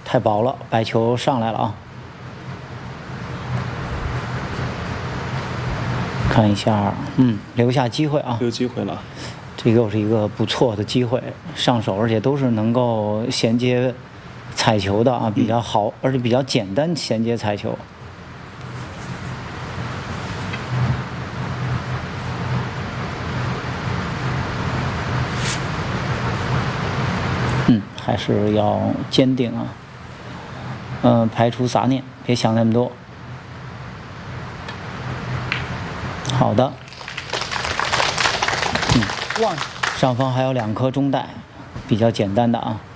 太薄了，白球上来了啊！看一下，留下机会啊！ 有机会了， 这又是一个不错的机会，上手，而且都是能够衔接彩球的啊，比较好，而且比较简单衔接彩球。还是要坚定啊，排除杂念，别想那么多。好的，上方还有2颗中带，比较简单的啊。